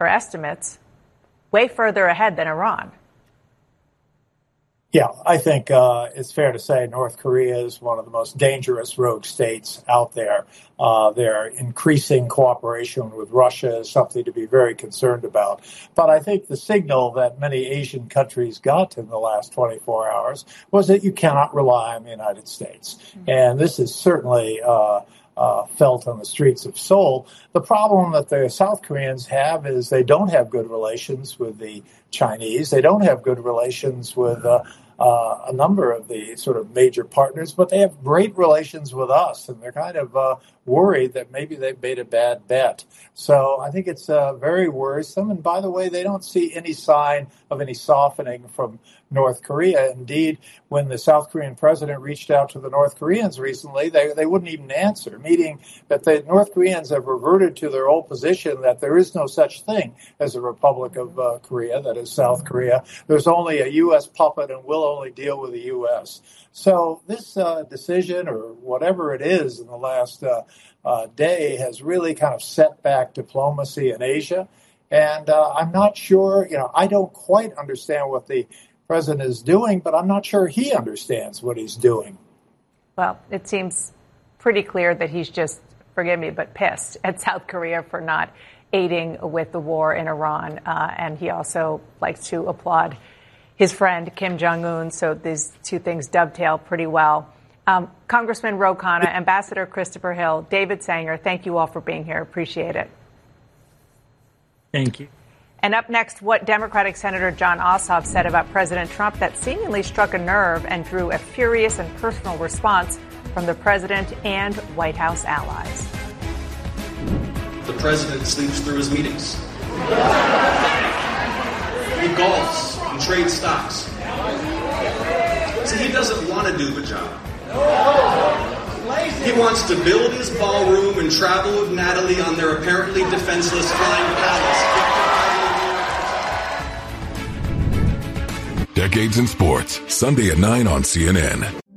or estimates, way further ahead than Iran. Yeah, I think it's fair to say North Korea is one of the most dangerous rogue states out there. Their increasing cooperation with Russia is something to be very concerned about. But I think the signal that many Asian countries got in the last 24 hours was that you cannot rely on the United States. And this is certainly felt on the streets of Seoul. The problem that the South Koreans have is they don't have good relations with the Chinese. They don't have good relations with a number of the sort of major partners, but they have great relations with us, and they're kind of worried that maybe they've made a bad bet. So I think it's very worrisome. And by the way, they don't see any sign of any softening from North Korea. Indeed, when the South Korean president reached out to the North Koreans recently, they wouldn't even answer, meaning that the North Koreans have reverted to their old position that there is no such thing as a Republic of Korea, that is South Korea. There's only a U.S. puppet and will only deal with the U.S. So this decision, or whatever it is in the last day, has really kind of set back diplomacy in Asia. And I'm not sure, I don't quite understand what the president is doing, but I'm not sure he understands what he's doing. Well, it seems pretty clear that he's just, forgive me, but pissed at South Korea for not aiding with the war in Iran. And he also likes to applaud his friend Kim Jong-un. So these two things dovetail pretty well. Congressman Ro Khanna, Ambassador Christopher Hill, David Sanger, thank you all for being here. Appreciate it. Thank you. And up next, what Democratic Senator Jon Ossoff said about President Trump that seemingly struck a nerve and drew a furious and personal response from the president and White House allies. The president sleeps through his meetings. He golfs and trades stocks. See, he doesn't want to do the job. He wants to build his ballroom and travel with Natalie on their apparently defenseless flying palace. Decades in Sports, Sunday at 9 on CNN.